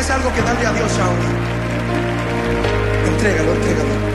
tienes algo que darle a Dios ahora. Entrégalo, entrégalo.